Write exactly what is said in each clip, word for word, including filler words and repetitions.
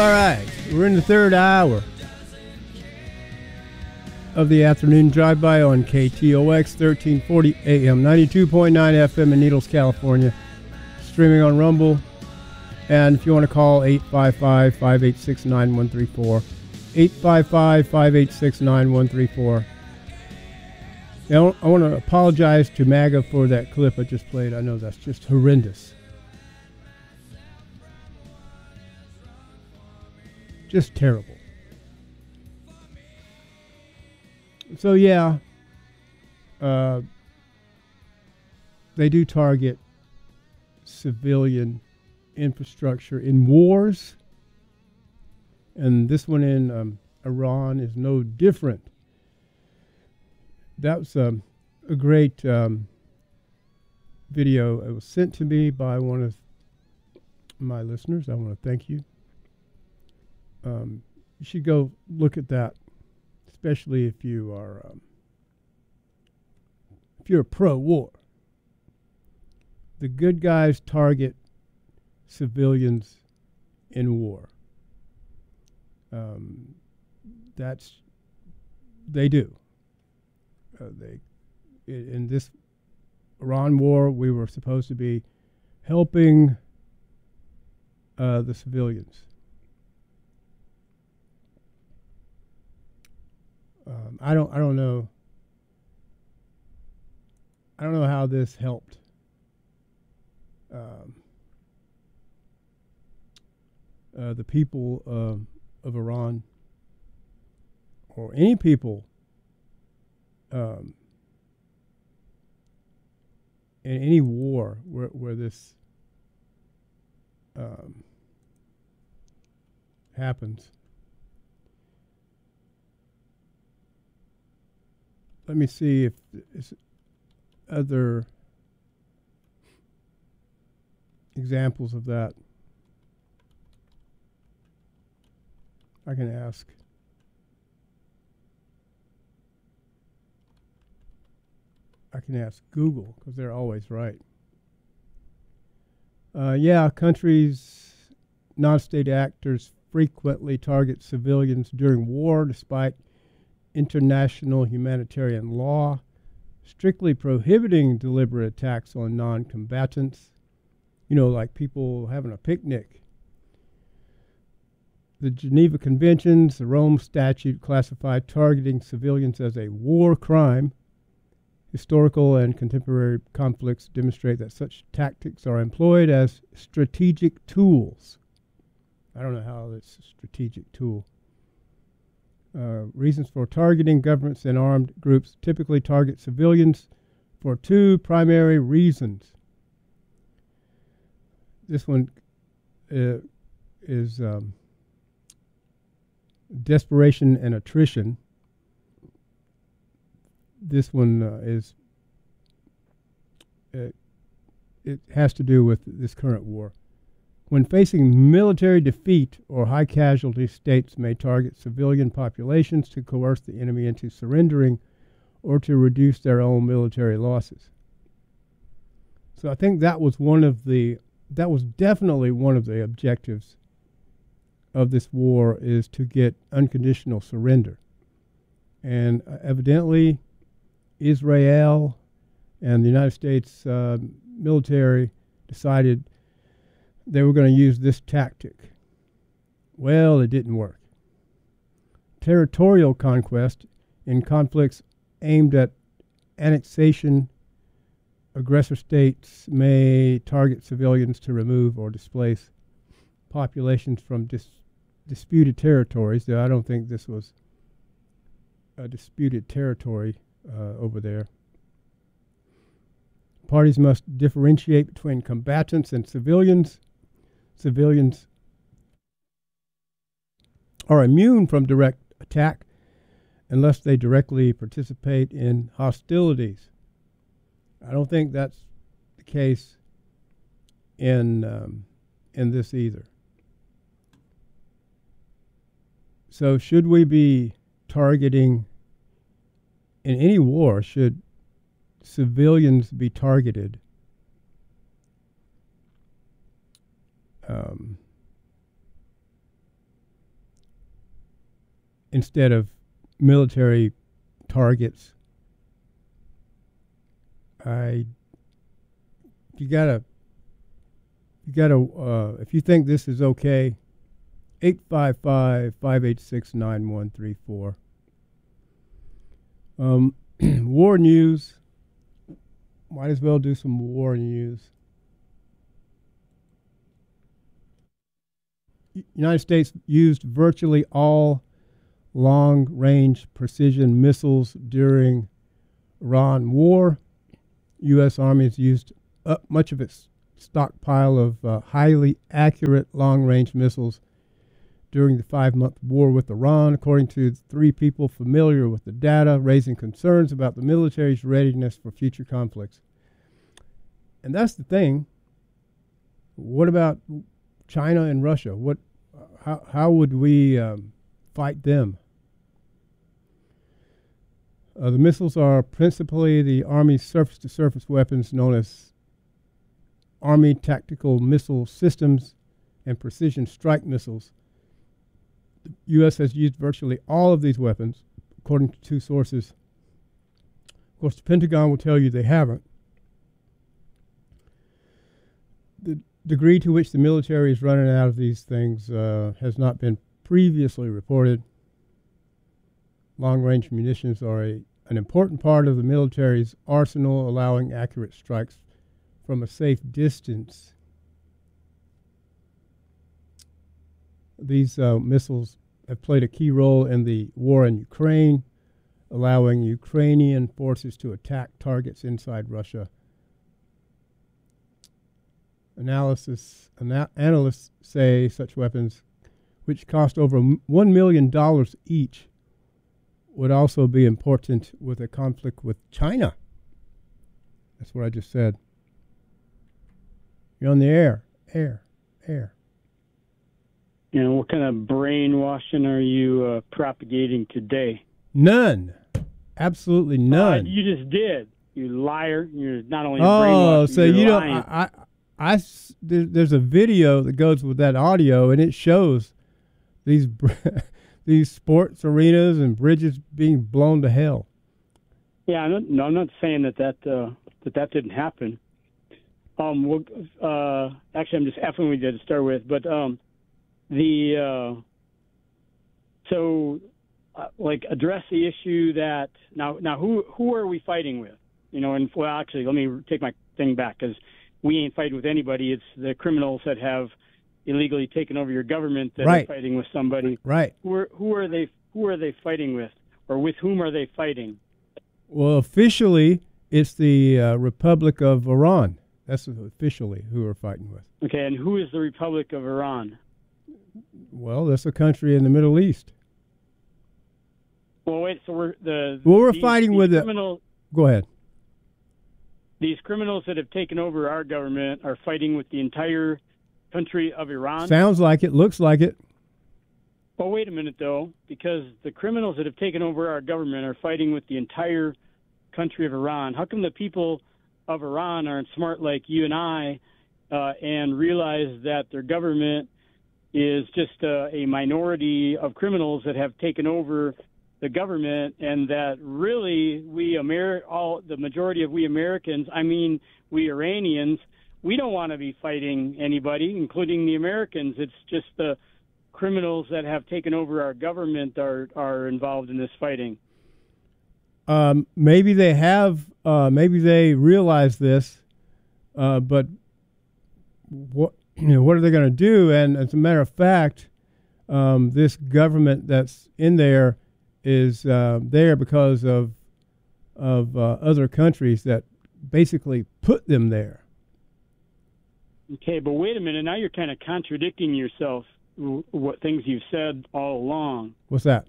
right, we're in the third hour of the afternoon drive-by on K T O X thirteen forty A M, ninety-two point nine F M in Needles, California, streaming on Rumble. And if you want to call, eight five five, five eight six, nine one three four, eight five five, five eight six, nine one three four. Now, I want to apologize to MAGA for that clip I just played. I know that's just horrendous. Just terrible. So, yeah, uh, they do target civilian infrastructure in wars, and this one in um, Iran is no different. That was um, a great um, video. It was sent to me by one of my listeners. I want to thank you. Um, you should go look at that, especially if you are um, if you're pro-war. The good guys target civilians in war. Um, that's they do. Uh, they in this Iran war, we were supposed to be helping uh, the civilians. Um, I don't. I don't know. I don't know how this helped. Um, uh, the people uh, of Iran, or any people um, in any war where, where this um, happens. Let me see if there's other examples of that. I can ask. I can ask Google, because they're always right. Uh, yeah, countries, non-state actors frequently target civilians during war, despite international humanitarian law strictly prohibiting deliberate attacks on non-combatants. You know, like people having a picnic. The Geneva Conventions, the Rome Statute classified targeting civilians as a war crime. Historical and contemporary conflicts demonstrate that such tactics are employed as strategic tools. I don't know how it's a strategic tool. Uh, reasons for targeting governments and armed groups typically target civilians for two primary reasons. This one uh, is um, desperation and attrition. This one uh, is, uh, it has to do with this current war. When facing military defeat or high casualty, states may target civilian populations to coerce the enemy into surrendering or to reduce their own military losses. So I think that was one of the, that was definitely one of the objectives of this war, is to get unconditional surrender. And uh, evidently, Israel and the United States uh, military decided they were going to use this tactic. Well, it didn't work. Territorial conquest in conflicts aimed at annexation, aggressor states may target civilians to remove or displace populations from dis- disputed territories. Though I don't think this was a disputed territory uh, over there. Parties must differentiate between combatants and civilians. Civilians are immune from direct attack unless they directly participate in hostilities. I don't think that's the case in um, in this either. So should we be targeting, in any war, should civilians be targeted? Um, instead of military targets. I, you gotta, you gotta, uh, if you think this is okay, eight five five, five eight six, nine one three four. Um, war news. Might as well do some war news. United States used virtually all long-range precision missiles during Iran war. U S Army has used up much of its stockpile of uh, highly accurate long-range missiles during the five-month war with Iran, according to three people familiar with the data, raising concerns about the military's readiness for future conflicts. And that's the thing. What about China and Russia? What, how, how would we um, fight them? Uh, the missiles are principally the Army's surface-to-surface weapons known as Army Tactical Missile Systems and Precision Strike Missiles. The U S has used virtually all of these weapons, according to two sources. Of course, the Pentagon will tell you they haven't. The degree to which the military is running out of these things uh, has not been previously reported. Long-range munitions are a, an important part of the military's arsenal, allowing accurate strikes from a safe distance. These uh, missiles have played a key role in the war in Ukraine, allowing Ukrainian forces to attack targets inside Russia. Analysis, ana- analysts say such weapons, which cost over one million dollars each, would also be important with a conflict with China. That's what I just said. You're on the air, air, air. You know, what kind of brainwashing are you uh, propagating today? None. Absolutely none. Uh, you just did. You liar. You're not only oh, brainwashing, so you're you lying. don't. I, I, I, there, there's a video that goes with that audio, and it shows these these sports arenas and bridges being blown to hell. Yeah, I'm not, no, I'm not saying that that uh, that that didn't happen. Um, we'll, uh, actually, I'm just effing with you to start with, but um, the uh, so uh, like address the issue that now now who who are we fighting with? You know, and well, actually, let me take my thing back, because we ain't fighting with anybody. It's the criminals that have illegally taken over your government that right. are fighting with somebody. Right. Who are, who are they? Who are they fighting with, or with whom are they fighting? Well, officially, it's the uh, Republic of Iran. That's officially who we're fighting with. Okay, and who is the Republic of Iran? Well, that's a country in the Middle East. Well, wait. So we're the well, we're these, fighting these with criminal, the. Go ahead. These criminals that have taken over our government are fighting with the entire country of Iran. Sounds like it. Looks like it. Well, wait a minute, though, because the criminals that have taken over our government are fighting with the entire country of Iran. How come the people of Iran aren't smart like you and I uh, and realize that their government is just uh, a minority of criminals that have taken over the government, and that really we Amer- all the majority of we Americans, I mean we Iranians, we don't want to be fighting anybody, including the Americans. It's just the criminals that have taken over our government are are involved in this fighting. Um, maybe they have, uh, maybe they realize this, uh, but what you know, what are they going to do? And as a matter of fact, um, this government that's in there is uh, there because of of uh, other countries that basically put them there. Okay, but wait a minute. Now you're kind of contradicting yourself. What things you've said all along. What's that?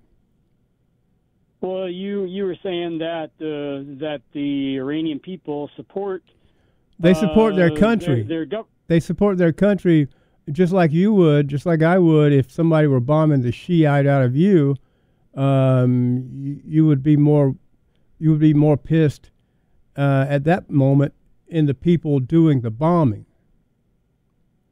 Well, you you were saying that uh, that the Iranian people support. They support uh, their country. Their, their gov- they support their country just like you would, just like I would if somebody were bombing the Shiite out of you. Um, you, you would be more, you would be more pissed uh, at that moment in the people doing the bombing,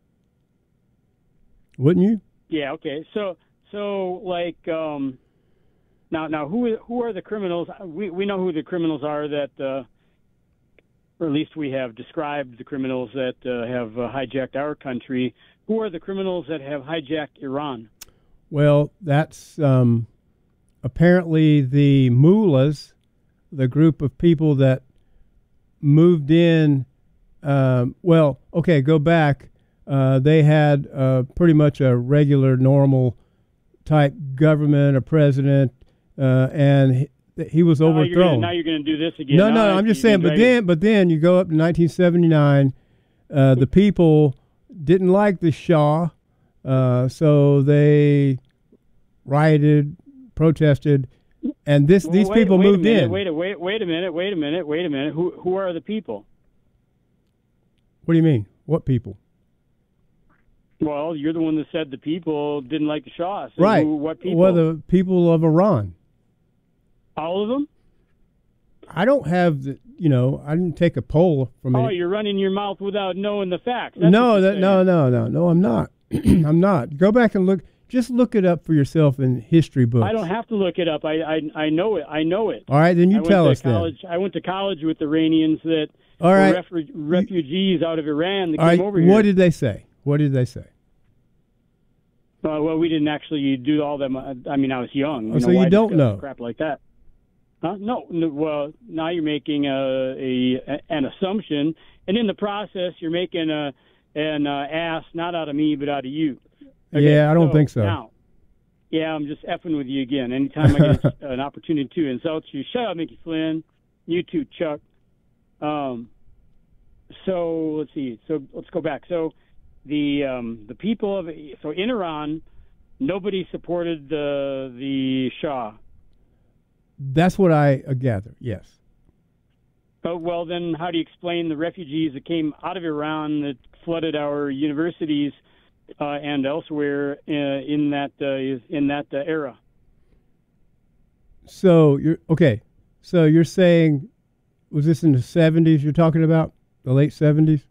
wouldn't you? Yeah. Okay. So so like um, Now, now, who who are the criminals? We we know who the criminals are that, uh, or at least we have described the criminals that uh, have uh, hijacked our country. Who are the criminals that have hijacked Iran? Well, that's um, apparently the mullahs, the group of people that moved in. Um, well, okay, go back. Uh, they had uh, pretty much a regular, normal type government, a president, uh, and he, he was now overthrown. You're gonna, now you're going to do this again. No, now no, I'm just saying. But then, but then you go up to nineteen seventy-nine. Uh, the people didn't like the Shah, uh, so they rioted, protested, and this well, these wait, people wait moved a minute, in. Wait, a, wait, wait a minute, wait a minute, wait a minute. Who who are the people? What do you mean? What people? Well, you're the one that said the people didn't like the Shah. So Right. Who, what people? Well, the people of Iran. All of them? I don't have the, you know, I didn't take a poll from Oh, it. you're running your mouth without knowing the facts. That's No, what you're that, saying. no, no, no, no, I'm not. I'm not. Go back and look. Just look it up for yourself in history books. I don't have to look it up. I I, I know it. I know it. All right, then you I tell went us to college, then. I went to college with Iranians that All right. were refu- refugees out of Iran that All came right. over here. What did they say? What did they say? Uh, well, we didn't actually do all that. mu- I mean, I was young. Oh, so know, you why don't discuss know. crap like that? Huh? No, no. Well, now you're making a, a an assumption, and in the process, you're making a an uh, ass not out of me but out of you. Okay, Yeah, I don't think so. Now, yeah, I'm just effing with you again. Anytime I get an opportunity to insult you, shut up, Mickey Flynn. You too, Chuck. Um. So let's see. So let's go back. So the um, the people of so in Iran, nobody supported the the Shah. That's what I uh, gather. Yes. Oh, well, then how do you explain the refugees that came out of Iran that flooded our universities uh, and elsewhere uh, in that uh, in that uh, era? So you're okay. So you're saying, was this in the seventies? You're talking about the late seventies?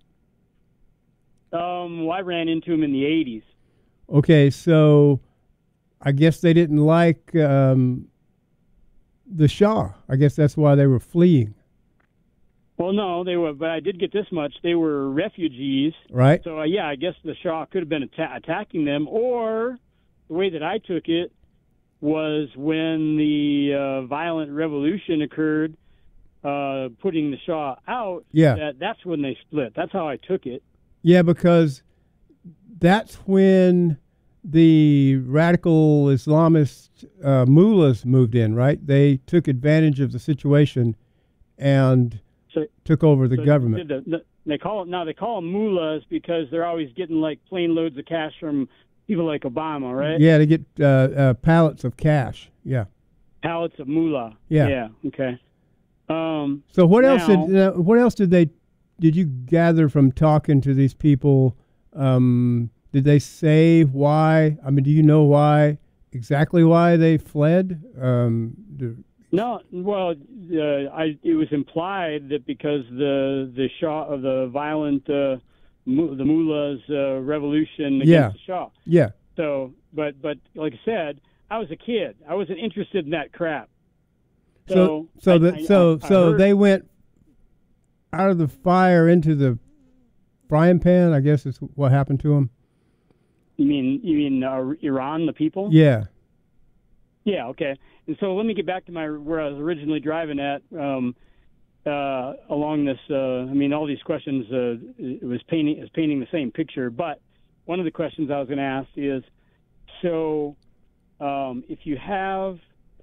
Um, well, I ran into him in the eighties. Okay, so I guess they didn't like um, the Shah. I guess that's why they were fleeing, Well, no, they were, but I did get this much: they were refugees. right? So uh, yeah, I guess the Shah could have been atta- attacking them, or the way that I took it was when the uh, violent revolution occurred, uh, putting the Shah out. Yeah. That that's when they split. That's how I took it. Yeah, because that's when the radical Islamist uh, mullahs moved in, right? They took advantage of the situation and So, took over the so government. The, the, they call it now. They call them mullahs because they're always getting like plane loads of cash from people like Obama, right? Yeah, to get uh, uh, pallets of cash. Yeah. Pallets of mullah. Yeah. Yeah. Okay. Um, So what else Now- did uh, what else did they did you gather from talking to these people? Um, did they say why? I mean, do you know why exactly why they fled? Um, do, No, well, uh, I, it was implied that because the the Shah of the violent uh, mu- the mullahs uh, revolution against Yeah. the Shah. yeah. So, but but like I said, I was a kid. I wasn't interested in that crap. So so I- the, I- so I- I so heard- they went out of the fire into the frying pan. I guess is what happened to them. You mean you mean uh, Iran, the people? Yeah. Yeah, okay. And so let me get back to my where I was originally driving at. Um, uh, along this, uh, I mean, all these questions uh, it was painting is painting the same picture. But one of the questions I was going to ask is, so um, if you have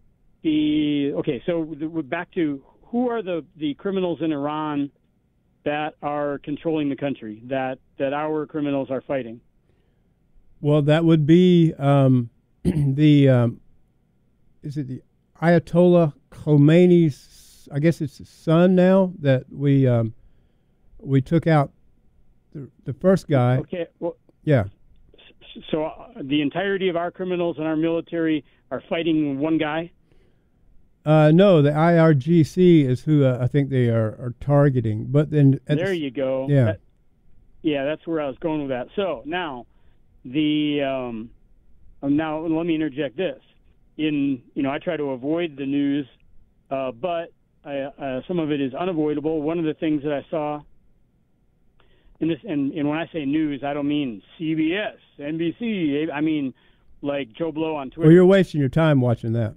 the okay, so the, we're back to who are the the criminals in Iran that are controlling the country that that our criminals are fighting? Well, that would be um, the um, is it the Ayatollah Khomeini's? I guess it's his son now that we um, we took out the the first guy. Okay, well, Yeah. so uh, the entirety of our criminals and our military are fighting one guy. Uh, no, the I R G C is who uh, I think they are, are targeting. But then at There the, you go. Yeah. That- yeah, that's where I was going with that. So now, the um, now let me interject this. in you know I try to avoid the news, uh, but I, uh, some of it is unavoidable. One of the things that I saw in this, and, and when I say news, I don't mean C B S, N B C. I mean like Joe Blow on Twitter. Well, you're wasting your time watching that.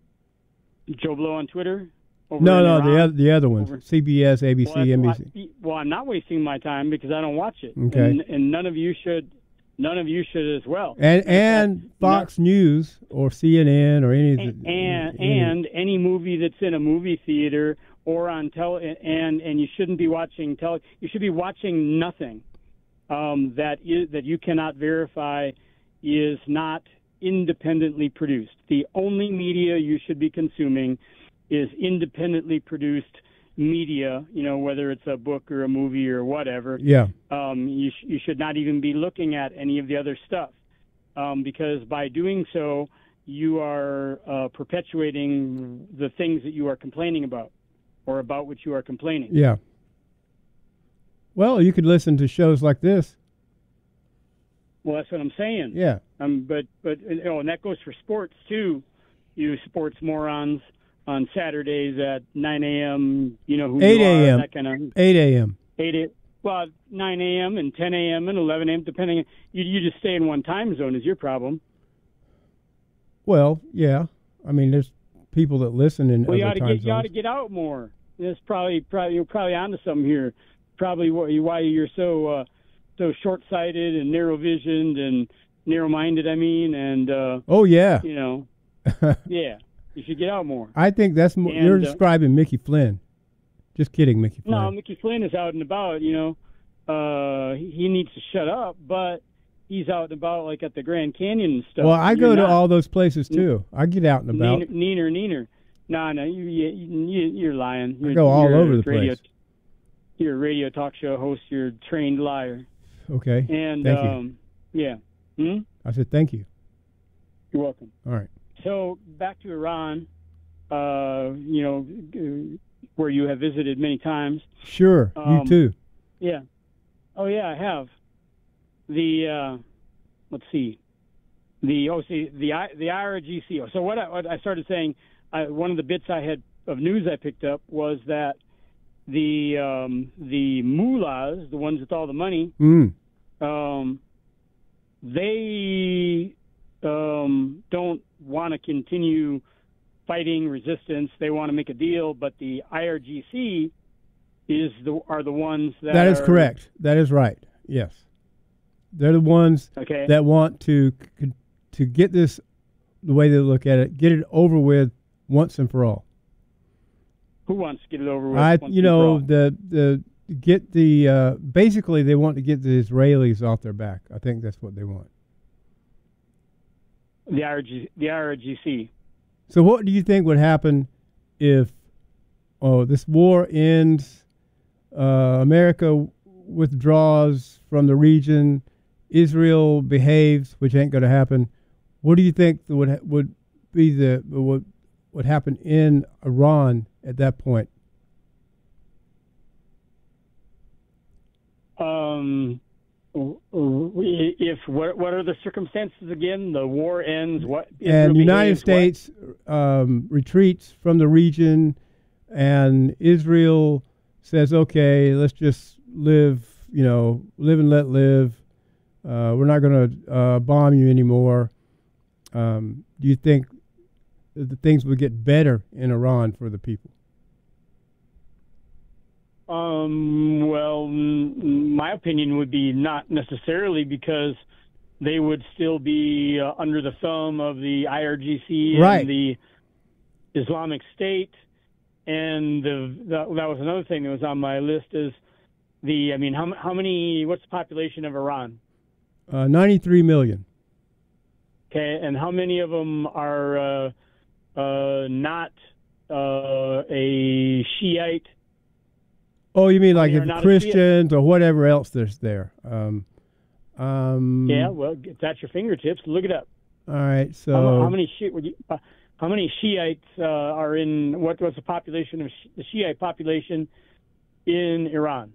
Joe Blow on Twitter. Over no, no, Iran, the other the other ones, over, C B S, A B C, well, N B I, C. well, I'm not wasting my time because I don't watch it. Okay. And, and none of you should. None of you should as well. And and Fox not, News or C N N or any and and, any, and any movie that's in a movie theater or on tele and and you shouldn't be watching tele. You should be watching nothing um, that is that you cannot verify is not independently produced. The only media you should be consuming is independently produced media, you know, whether it's a book or a movie or whatever. Yeah. Um, you, sh- you should not even be looking at any of the other stuff um, because by doing so, you are uh, perpetuating the things that you are complaining about or about which you are complaining. Yeah. Well, you could listen to shows like this. Well, that's what I'm saying. Yeah. Um, but, but oh, and that goes for sports, too. You sports morons. On Saturdays at nine a.m., you know who eight you are, a.m. that kind of eight a.m. eight a, well, nine a.m. and ten a.m. and eleven a.m. depending. You you just stay in one time zone is your problem. Well, yeah. I mean, there's people that listen in well, other you ought to time get zones. you ought to get out more. That's probably probably you're probably onto something here. Probably why you're so uh, so short-sighted and narrow-visioned and narrow-minded. I mean, and uh, oh yeah, you know, yeah. You should get out more. I think that's more. And, you're uh, describing Mickey Flynn. Just kidding, Mickey Flynn. No, Mickey Flynn is out and about. You know, uh, he, he needs to shut up, but he's out and about like at the Grand Canyon and stuff. Well, I You're go to not. all those places too. I get out and about. Neener, neener, neener. No, no, you, you, you, you're lying. You're, I go all you're over the radio, place. You're a radio talk show host. You're a trained liar. Okay. And thank um, you. Yeah. Hmm? I said thank you. You're welcome. All right. So back to Iran. Uh, you know, where you have visited many times. Sure, um, you too. Yeah. Oh, yeah, I have. The uh, let's see, the oh, see the I, the I R G C. So what I, what I started saying, I, one of the bits I had of news I picked up was that the um, the mullahs, the ones with all the money, Mm. um, they um, don't want to continue fighting resistance. They want to make a deal, but the I R G C is the are the ones that That is are, correct. That is right. Yes, they're the ones okay. that want to to get this the way they look at it, get it over with once and for all. Who wants to get it over with? I, once you and for know, all? the the get the uh, basically they want to get the Israelis off their back. I think that's what they want. The I R G the I R G C. So what do you think would happen if oh this war ends, uh, America withdraws from the region, Israel behaves, which ain't going to happen? What do you think would ha- would be the would would happen in Iran at that point? Um, if what what are the circumstances again? The war ends. What Israel And the United behaves, States um, retreats from the region, and Israel says, "Okay, let's just live. You know, live and let live. Uh, we're not going to uh, bomb you anymore." Um, do you think that the things would get better in Iran for the people? Um, well, m- my opinion would be not necessarily, because they would still be uh, under the thumb of the I R G C Right. and the Islamic State. And the, that, that was another thing that was on my list is the, I mean, how, how many, what's the population of Iran? Uh, ninety-three million. Okay, and how many of them are uh, uh, not uh, a Shiite? Oh, you mean like You're if not a Christians or whatever else there's there? Um, um, Yeah, well, it's at your fingertips. Look it up. All right, so How, how many Shi- would you, uh, how many Shiites uh, are in what was the population of Sh- the Shiite population in Iran?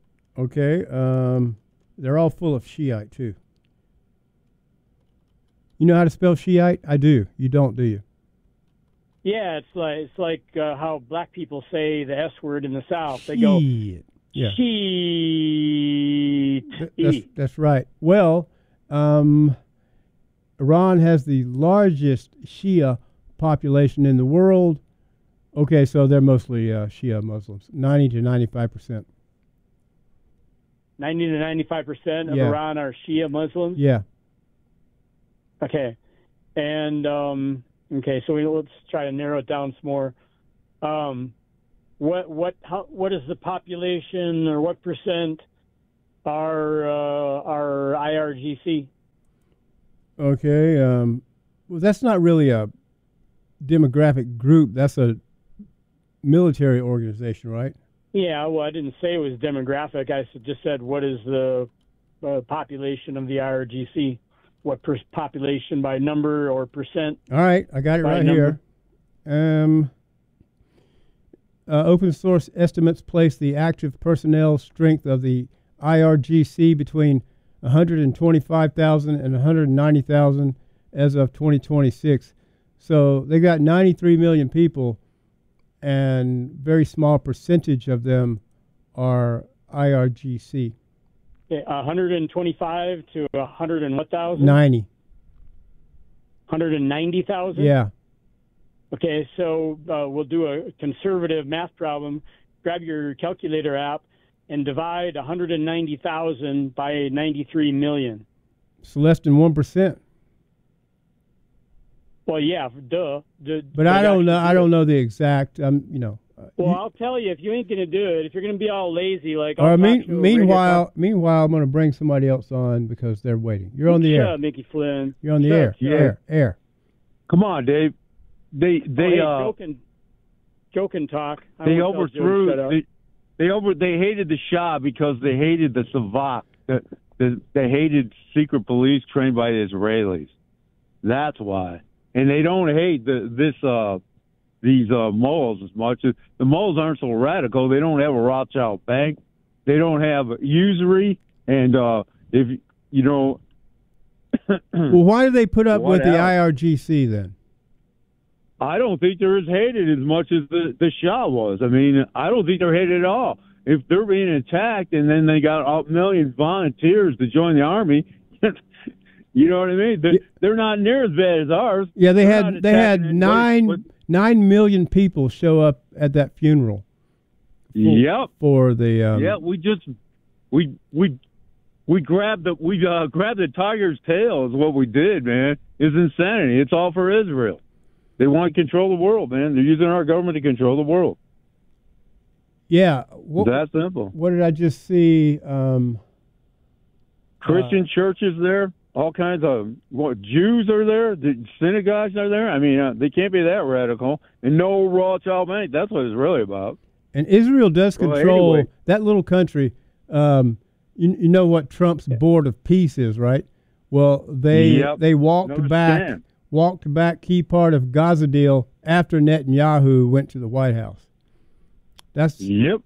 okay, um, they're all full of Shiite too. You know how to spell Shiite? I do. You don't, do you? Yeah, it's like it's like uh, how black people say the S word in the South. They go Shiite. Yeah. Shiite. That's, that's right. Well, um, Iran has the largest Shia population in the world. Okay, so they're mostly uh, Shia Muslims, ninety to ninety-five percent. ninety to ninety-five percent of Yeah. Iran are Shia Muslims? Yeah. Okay. And, um, okay, so we, let's try to narrow it down some more. Um, what what how, what is the population, or what percent are uh, are I R G C? Okay. Um, well, that's not really a demographic group. That's a military organization, right? Yeah, well, I didn't say it was demographic. I s- just said what is the uh, population of the I R G C? What per- population by number or percent? All right, I got it By right number. here. Um, uh, open source estimates place the active personnel strength of the I R G C between one hundred twenty-five thousand and one hundred ninety thousand as of twenty twenty-six. So they got ninety-three million people, and very small percentage of them are I R G C. Okay, one hundred twenty-five to one hundred and what thousand? ninety. one hundred ninety thousand? Yeah. Okay, so uh, we'll do a conservative math problem. Grab your calculator app and divide one hundred ninety thousand by ninety-three million. It's less than one percent. Well, yeah, duh. duh But I don't know. I don't know the exact. Um, you know. Uh, Well, you- I'll tell you, if you ain't going to do it, if you're going to be all lazy, like... Or I'll mean, talk to a radio meanwhile, talk- meanwhile, I'm going to bring somebody else on because they're waiting. You're on the Shut air. up, Mickey Flynn. You're on the Shut air. up, shut Air. up. Air. Come on, Dave. They Oh, they hey, uh Joe can, Joe can talk. I they won't tell Joe to overthrew shut up. they, they over they hated the Shah because they hated the Savak. The, the, they hated secret police trained by the Israelis. That's why. And they don't hate the this uh these uh moles as much. The moles aren't so radical. They don't have a Rothschild bank. They don't have usury. And uh if you know Well, why do they put up What with the else? I R G C then? I don't think they're as hated as much as the, the Shah was. I mean, I don't think they're hated at all. If they're being attacked and then they got a million volunteers to join the army, you know what I mean? They're, they're not near as bad as ours. Yeah, they They're had not they had attacking anybody nine with- nine million people show up at that funeral. For, Yep. For the um, Yeah, we just we we we grabbed the we uh, grabbed the tiger's tail is what we did, man. It's insanity. It's all for Israel. They want to control the world, man. They're using our government to control the world. yeah. What, That simple. what did I just see? Um, Christian Uh, churches there, all kinds of what Jews are there, the synagogues are there. I mean, uh, they can't be that radical. And no Rothschild bank. That's what it's really about. and Israel does Well, control anyway. that little country. Um, you, you know what Trump's board of peace is, right? Well, they Yep. they walked Understand. back walked back key part of Gaza deal after Netanyahu went to the White House. That's Yep.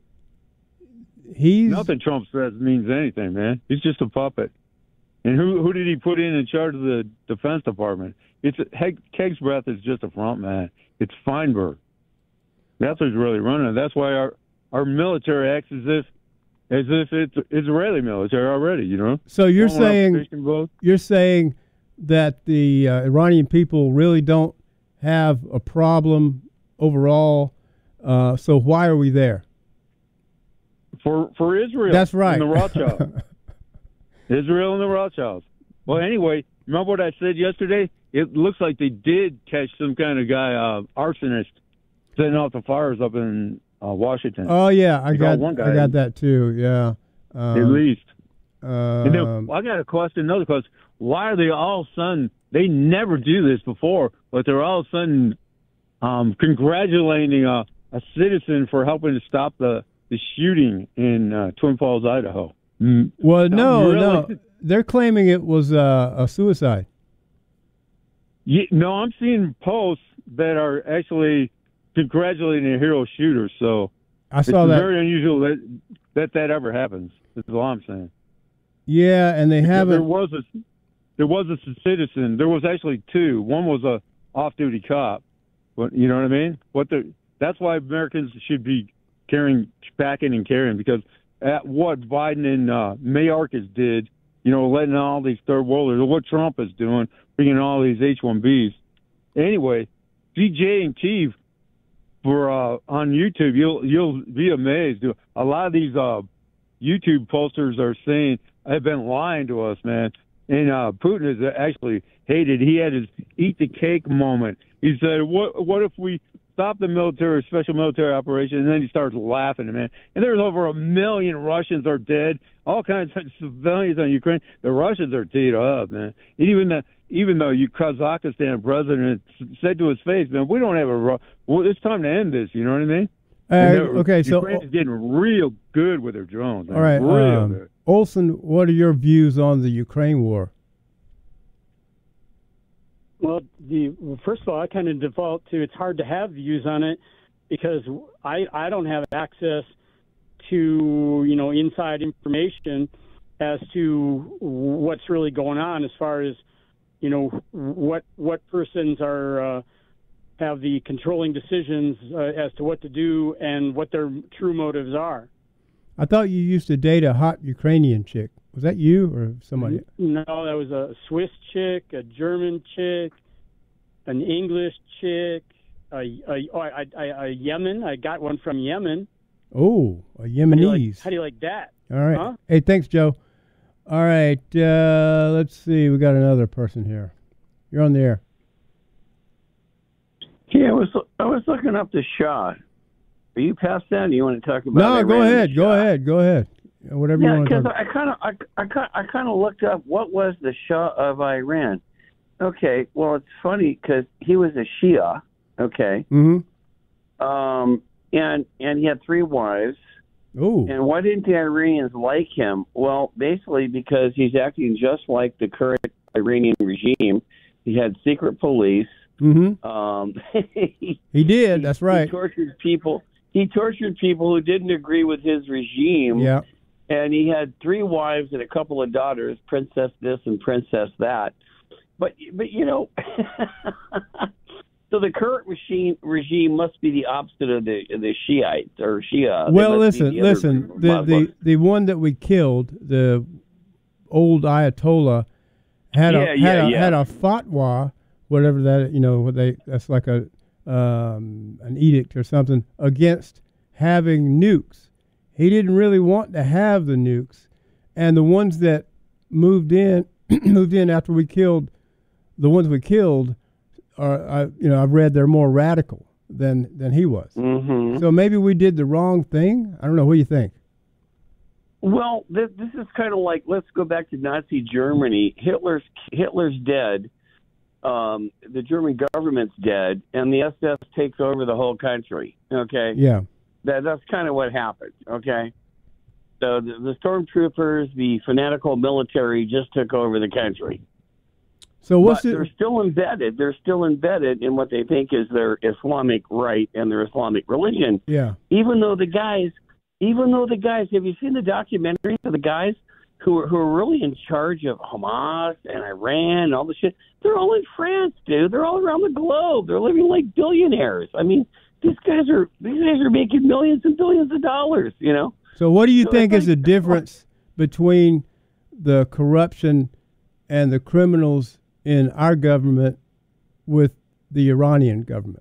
he's Nothing Trump says means anything, man. He's just a puppet. And who who did he put in in charge of the Defense Department? It's Heg, Keg's breath is just a front man. It's Feinberg. That's who's really running it. That's why our our military acts as if as if it's Israeli military already. You know. so you're Blowing up saying fishing boats. you're saying that the uh, Iranian people really don't have a problem overall. Uh, so why are we there? For for Israel. That's right. And the Rothschilds. Israel and the Rothschilds. Well, anyway, remember what I said yesterday? It looks like they did catch some kind of guy, uh, arsonist, setting off the fires up in uh, Washington. Oh yeah, I They got got one guy I got in. that too. Yeah. Um, at least. um, And then, I got a question, another question. Why are they all of a sudden, they never do this before, but they're all of a sudden um, congratulating a, a citizen for helping to stop the, the shooting in uh, Twin Falls, Idaho? Mm. well, no, really? no, they're claiming it was uh, a suicide. Yeah, no, I'm seeing posts that are actually congratulating a hero shooter. So I it's saw that. very unusual that, that that ever happens. That's all I'm saying. Yeah, and they There haven't was a there was a citizen. There was actually two. One was a off-duty cop. But you know what I mean? What the? That's why Americans should be carrying, packing and carrying, because at what Biden and uh, Mayorkas did, you know, letting all these third worlders, or what Trump is doing, bringing all these H one Bs. Anyway, D J and Keith for uh, on YouTube, you'll you'll be amazed. A lot of these uh, YouTube posters are saying have been lying to us, man. And uh, Putin is actually hated. He had his eat the cake moment. He said, "What what if we stop the military, special military operation?" And then he starts laughing, man. And there's over a million Russians are dead. All kinds of civilians on Ukraine. The Russians are teed up, man. And even the even though you Kazakhstan president said to his face, "Man, we don't have a. Well, it's time to end this." You know what I mean? Uh, okay, so Ukraine's getting real good with their drones. Man. All right, real um, good. Olson, what are your views on the Ukraine war? Well, the well, first of all, I kind of default to it's hard to have views on it because I I don't have access to you know inside information as to what's really going on as far as you know what what persons are uh, have the controlling decisions uh, as to what to do and what their true motives are. I thought you used to date a hot Ukrainian chick. Was that you or somebody? No, that was a Swiss chick, a German chick, an English chick, a, a, a, a, a Yemen. I got one from Yemen. Oh, a Yemenese. How do you like, how do you like that? All right. Huh? Hey, thanks, Joe. All right. Uh, let's see. We got another person here. You're on the air. Yeah, I was I was looking up the Shah. Are you past that? Or you want to talk about? No, Iran go ahead. Shah? Go ahead. Go ahead. Whatever you Yeah, want to because talk I kind of I I kind I kind of looked up what was the Shah of Iran. Okay, well it's funny because he was a Shia. Okay. Mm-hmm. Um, and and he had three wives. Oh. And why didn't the Iranians like him? Well, basically because he's acting just like the current Iranian regime. He had secret police. Mm-hmm. Um, he, he did. That's right. He tortured people. He tortured people who didn't agree with his regime. Yeah. And he had three wives and a couple of daughters, princess this and princess that. But but you know, so the current regime regime must be the opposite of the the Shiites or Shia. Well, listen, the listen. The, the the one that we killed, the old Ayatollah, had yeah, a yeah, had a yeah. had a fatwa, whatever that you know what they that's like a um, an edict or something against having nukes. He didn't really want to have the nukes, and the ones that moved in moved in after we killed the ones we killed are I, you know I've read they're more radical than than he was. Mm-hmm. So maybe we did the wrong thing. I don't know. What do you think? Well, this, this is kind of like, let's go back to Nazi Germany. Hitler's Hitler's dead. Um, the German government's dead, and the S S takes over the whole country. Okay. Yeah. That that's kind of what happened. Okay. So the, the stormtroopers, the fanatical military, just took over the country. So what's but it? They're still embedded. They're still embedded in what they think is their Islamic right and their Islamic religion. Yeah. Even though the guys, even though the guys, have you seen the documentaries of the guys who are who are really in charge of Hamas and Iran and all the shit? They're all in France, dude. They're all around the globe. They're living like billionaires. I mean, these guys are these guys are making millions and billions of dollars. You know. So what do you So think it's is like- the difference between the corruption and the criminals in our government with the Iranian government?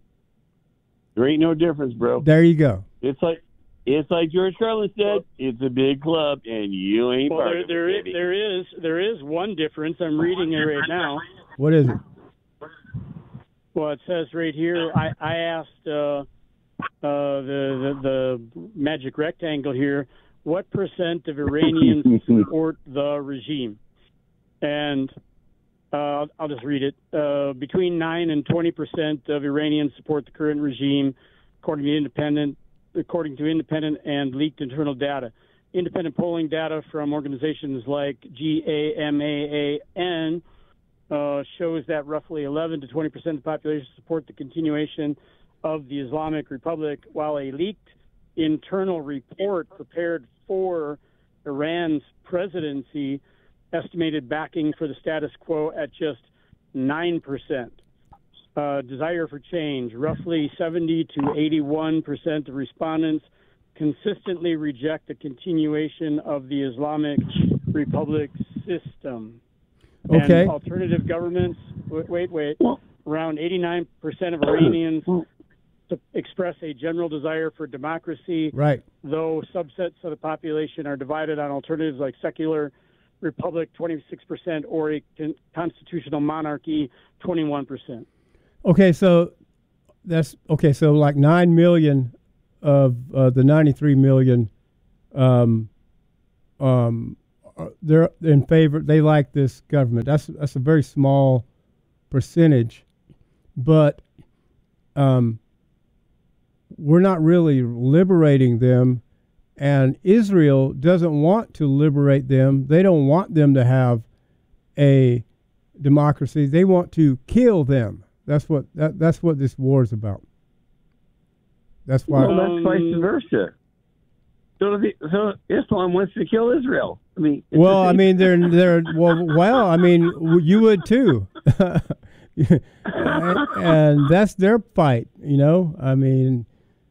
There ain't no difference, bro. There you go. It's like it's like George Carlin said. It's a big club, and you ain't Well, part there, of there, it, is, baby. there is there is one difference. I'm reading it right now. What is it? Well, it says right here. I I asked uh, uh, the, the the magic rectangle here, what percent of Iranians support the regime? And uh, I'll just read it. Uh, between nine and twenty percent of Iranians support the current regime, according to independent according to independent and leaked internal data. Independent polling data from organizations like G A M A A N uh, shows that roughly eleven to twenty percent of the population support the continuation of the Islamic Republic, while a leaked internal report prepared for Iran's presidency estimated backing for the status quo at just nine percent. Uh, desire for change, roughly seventy to eighty-one percent of respondents consistently reject the continuation of the Islamic Republic system. Okay. And alternative governments, wait, wait, wait, around eighty-nine percent of Iranians to express a general desire for democracy, right. though subsets of the population are divided on alternatives like secular republic, twenty-six percent, or a con- constitutional monarchy, twenty-one percent. Okay, so that's okay. So like nine million of uh, the ninety-three million, um, um, are- they're in favor. They like this government. That's that's a very small percentage, but um, we're not really liberating them, and Israel doesn't want to liberate them. They don't want them to have a democracy. They want to kill them. That's what that, that's what this war is about. That's why. Well, Um, that's vice versa. So, the, so Islam wants to kill Israel. I mean, it's Well, the I same- mean, they're they're well, well. I mean, w- you would too, and, and that's their fight. You know, I mean,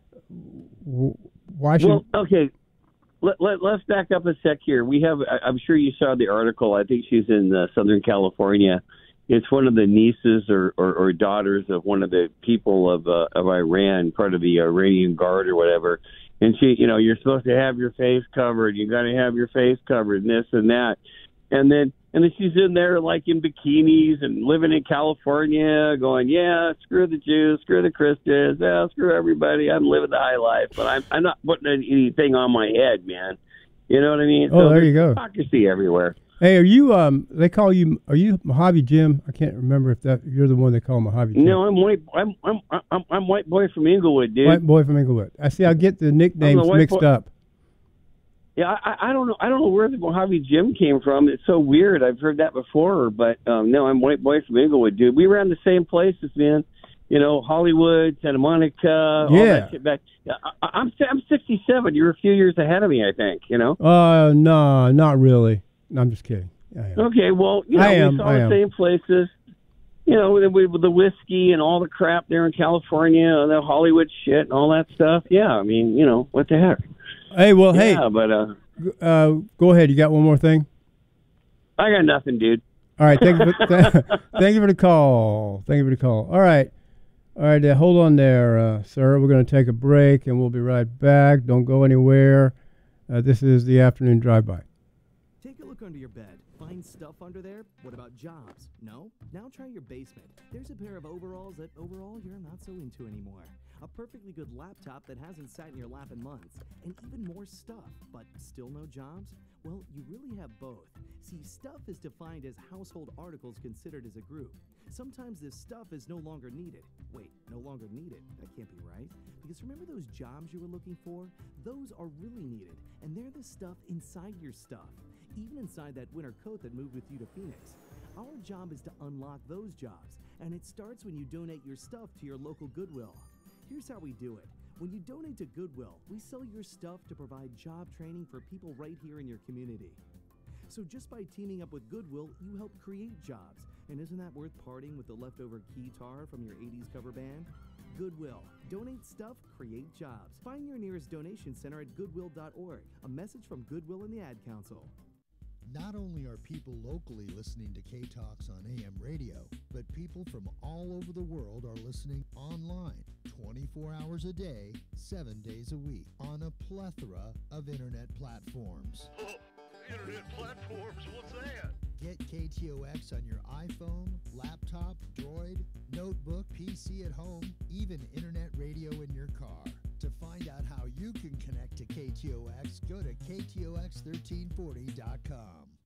w- why should? Well, okay. Let, let, let's back up a sec here. We have, I, I'm sure you saw the article. I think she's in uh, Southern California. It's one of the nieces or, or, or daughters of one of the people of uh, of Iran, part of the Iranian Guard or whatever. And she, you know, you're supposed to have your face covered. You got to have your face covered, and this and that. And then, and then she's in there like in bikinis and living in California, going, yeah, screw the Jews, screw the Christians, yeah, screw everybody. I'm living the high life, but I'm I'm not putting anything on my head, man. You know what I mean? Oh, So there there's you go. hypocrisy everywhere. Hey, are you? Um, they call you. Are you Mojave Jim? I can't remember if that you're the one they call Mojave Jim. No, I'm white. I'm I'm I'm I'm white boy from Inglewood, dude. White boy from Inglewood. I see. I get the nicknames white mixed boy- up. Yeah, I, I don't know. I don't know where the Mojave Jim came from. It's so weird. I've heard that before, but um, no, I'm white boy from Inglewood, dude. We ran the same places, man. You know, Hollywood, Santa Monica, all Yeah. that shit back. I, I'm I'm sixty-seven. You're a few years ahead of me, I think. You know. Uh, no, not really. No, I'm just kidding. I am. Okay, well, you know, I am, we saw I the am. same places. You know, with, with the whiskey and all the crap there in California, and the Hollywood shit and all that stuff. Yeah, I mean, you know, what the heck? Hey, well, Yeah, but uh, hey, uh, go ahead. You got one more thing? I got nothing, dude. All right. Thank you. For, th- thank you for the call. Thank you for the call. All right. All right. Uh, hold on there, uh, sir. We're going to take a break, and we'll be right back. Don't go anywhere. Uh, this is the afternoon drive-by. Take a look under your bed. Find stuff under there? What about jobs? No? Now try your basement. There's a pair of overalls that overall you're not so into anymore. A perfectly good laptop that hasn't sat in your lap in months. And even more stuff, but still no jobs? Well, you really have both. See, stuff is defined as household articles considered as a group. Sometimes this stuff is no longer needed. Wait, no longer needed? That can't be right. Because remember those jobs you were looking for? Those are really needed, and they're the stuff inside your stuff. Even inside that winter coat that moved with you to Phoenix. Our job is to unlock those jobs, and it starts when you donate your stuff to your local Goodwill. Here's how we do it. When you donate to Goodwill, we sell your stuff to provide job training for people right here in your community. So just by teaming up with Goodwill, you help create jobs. And isn't that worth parting with the leftover keytar from your eighties cover band? Goodwill. Donate stuff, create jobs. Find your nearest donation center at goodwill dot org. A message from Goodwill and the Ad Council. Not only are people locally listening to K-Talks on A M radio, but people from all over the world are listening online twenty-four hours a day, seven days a week on a plethora of internet platforms. Oh, internet platforms, what's that? Get K T O X on your iPhone, laptop, Droid, notebook, P C at home, even internet radio in your car. To find out how you can connect to K T O X, go to K T O X thirteen forty dot com.